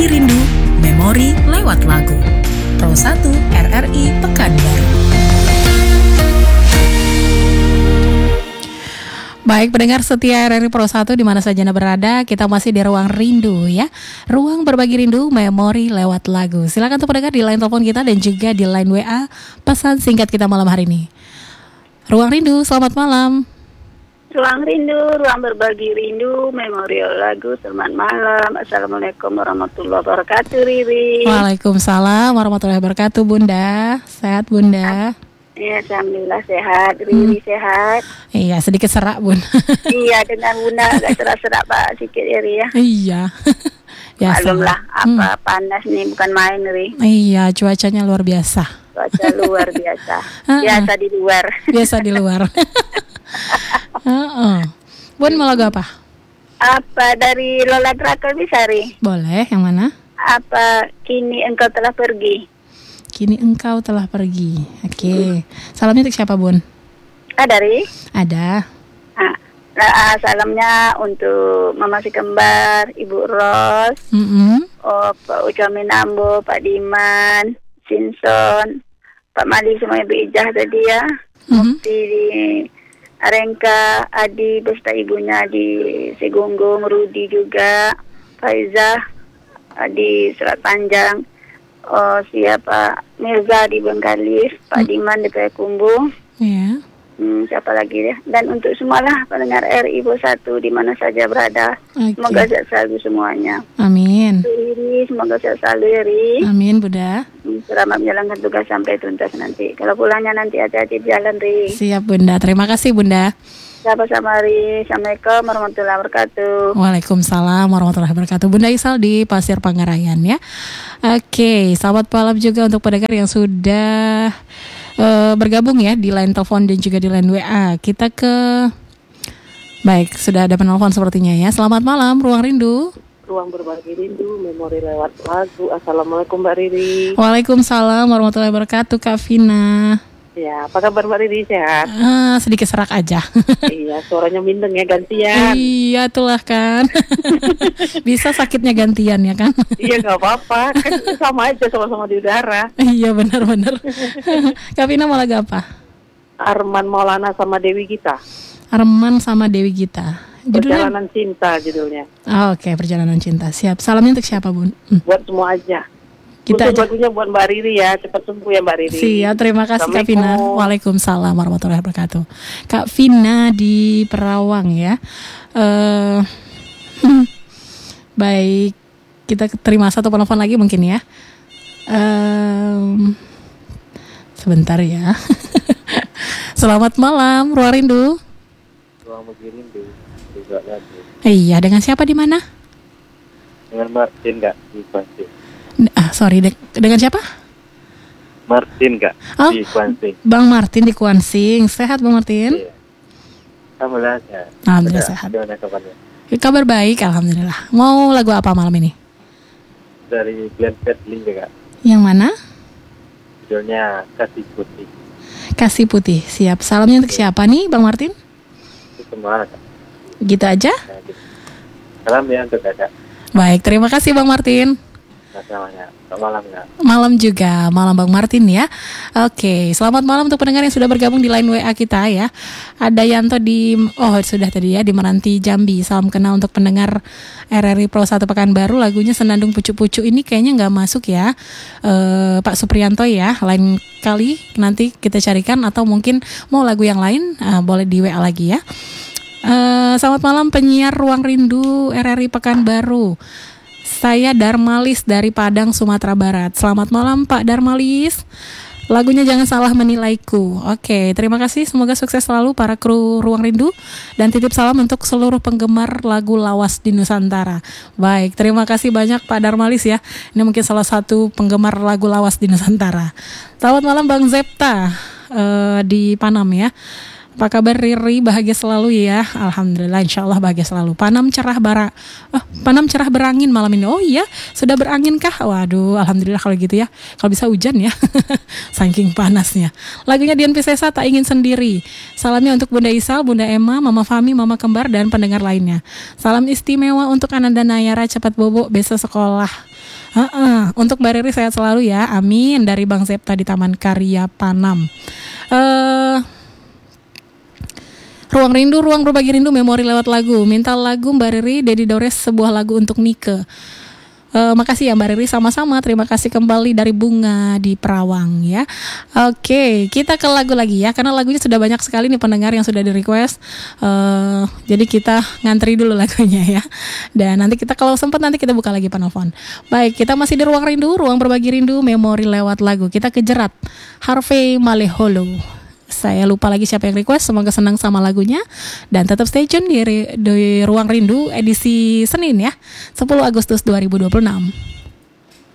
Berbagi Rindu, Memori lewat lagu. Pro 1 RRI Pekanbaru. Baik pendengar setia RRI Pro 1 di mana saja Anda berada, kita masih di ruang rindu ya. Ruang berbagi rindu, memori lewat lagu. Silakan untuk pendengar di line telepon kita dan juga di line WA pesan singkat kita malam hari ini. Ruang rindu, selamat malam. Ruang rindu, ruang berbagi rindu, memorial lagu, selamat malam. Assalamualaikum warahmatullahi wabarakatuh, Riri. Waalaikumsalam warahmatullahi wabarakatuh, Bunda. Sehat, Bunda? Ya, alhamdulillah sehat, Riri sehat. Iya, sedikit serak, Bun. Iya, dengan Bunda agak serak-serak Pak sikit, Riri ya. Iya. Ya, maklumlah, panas nih, bukan main, Riri. Iya, cuacanya luar biasa. Cuaca luar biasa. Biasa di luar. Biasa di luar. Bun, mau lagu apa? Apa dari Lola Drakor bisa, Ri? Boleh, yang mana? Apa kini engkau telah pergi? Kini engkau telah pergi. Oke. Salamnya untuk siapa, Bun? Ada, Ri? Ada. Salamnya untuk Mama si kembar, Ibu Ros, Pak Ucamin Ambo, Pak Diman, Sinson, Pak Mali, semua Ibu Ijah tadi ya. Mufti di Arengka, Adi beserta ibunya di Segunggung, Rudi juga, Faizah di Selat Panjang, siapa Mirza di Bengkalis, Pak Diman di Payakumbuh. Iya. Siapa lagi ya? Dan untuk semualah pendengar RI Pro 1 di mana saja berada. Okay. Semoga sehat selalu semuanya. Amin. Riri, semoga sehat selalu, Riri. Amin, Bunda. Selamat menjalankan tugas sampai tuntas nanti. Kalau pulangnya nanti hati-hati di jalan, Riri. Siap, Bunda. Terima kasih, Bunda. Sama-sama, Riri. Assalamualaikum warahmatullahi wabarakatuh. Waalaikumsalam warahmatullahi wabarakatuh. Bunda Isal di Pasir Panggarayan ya. Oke, selamat malam juga untuk pendengar yang sudah bergabung ya di line telepon dan juga di line WA. Kita ke baik, sudah ada penelpon sepertinya ya. Selamat malam, Ruang Rindu. Ruang berbagi rindu, memori lewat lagu. Assalamualaikum Mbak Riri. Waalaikumsalam warahmatullahi wabarakatuh, Kak Vina. Ya, apa kabar Mbak Riri, sehat? Sedikit serak aja. Iya, suaranya mindeng ya, gantian. Iya, itulah kan. Bisa sakitnya gantian ya kan? Iya, nggak apa-apa, kan sama aja, sama-sama di udara. Iya, benar-benar. Kak Vina mau lagu apa? Arman Maulana sama Dewi Gita. Arman sama Dewi Gita. Judulnya? Perjalanan Cinta judulnya. Oke, Perjalanan Cinta. Siap. Salamnya untuk siapa, Bun? Buat semua aja. Kita aja. Lagunya buat Mbak Riri ya, cepat sembuh ya Mbak Riri. Siap, terima kasih Kak Vina. Waalaikumsalam warahmatullahi wabarakatuh. Kak Vina di Perawang ya. Baik, kita terima satu penelpon lagi mungkin ya. Sebentar ya. Selamat malam, Ruang Rindu. Ruang berbagi rindu juga lagu. Iya, dengan siapa di mana? Dengan Martin Kak di Kuansing. Sorry, dengan siapa? Martin Kak di Kuansing. Bang Martin di Kuansing. Sehat Bang Martin? Iya. Alhamdulillah sehat. Alhamdulillah sehat. Gimana kabarnya? Kabar baik, alhamdulillah. Mau lagu apa malam ini? Dari Glenn Fredly Kak. Yang mana? Judulnya Kasih Putih. Kasih Putih. Siap. Salamnya untuk siapa nih Bang Martin? Itu semua Kak. Gitu aja? Nah, gitu. Salam ya untuk Kak. Baik, terima kasih Bang Martin. Sama-sama. Selamat malam Kak. Malam juga, malam Bang Martin ya. Oke, selamat malam untuk pendengar yang sudah bergabung di line WA kita ya. Ada Yanto di, sudah tadi ya, di Meranti Jambi. Salam kenal untuk pendengar RRI Pro 1 Pekanbaru. Lagunya Senandung Pucuk-Pucuk ini kayaknya nggak masuk ya, Pak Supriyanto ya. Lain kali nanti kita carikan, atau mungkin mau lagu yang lain, boleh di WA lagi ya. Selamat malam penyiar Ruang Rindu RRI Pekanbaru. Saya Darmalis dari Padang, Sumatera Barat. Selamat malam Pak Darmalis. Lagunya Jangan Salah Menilaiku. Oke, terima kasih. Semoga sukses selalu para kru Ruang Rindu. Dan titip salam untuk seluruh penggemar lagu lawas di Nusantara. Baik, terima kasih banyak Pak Darmalis ya. Ini mungkin salah satu penggemar lagu lawas di Nusantara. Selamat malam Bang Zepta di Panam ya. Apa kabar Riri? Bahagia selalu ya. Alhamdulillah, insya Allah bahagia selalu. Panam cerah berangin malam ini. Oh iya, sudah berangin kah? Waduh, alhamdulillah kalau gitu ya. Kalau bisa hujan ya. Saking panasnya. Lagunya Dian Piscesa, Tak Ingin Sendiri. Salamnya untuk Bunda Isal, Bunda Emma, Mama Fami, Mama Kembar, dan pendengar lainnya. Salam istimewa untuk Ananda Nayara, cepat bobo, besok sekolah. Untuk Mbak Riri sehat selalu ya, amin. Dari Bang Septa di Taman Karya Panam. Ruang Rindu, ruang berbagi rindu, memori lewat lagu. Minta lagu Mbak Riri, Dedi Dores, sebuah lagu untuk Nike. Makasih ya Mbak Riri, sama-sama. Terima kasih kembali dari Bunga di Perawang ya. Oke, kita ke lagu lagi ya, karena lagunya sudah banyak sekali nih pendengar yang sudah di request. Jadi kita ngantri dulu lagunya ya. Dan nanti kita kalau sempat nanti kita buka lagi penelpon. Baik, kita masih di Ruang Rindu, ruang berbagi rindu, memori lewat lagu. Kita ke Jerat, Harvey Maleholo. Saya lupa lagi siapa yang request. Semoga senang sama lagunya. Dan tetap stay tune di Ruang Rindu edisi Senin ya, 10 Agustus 2026.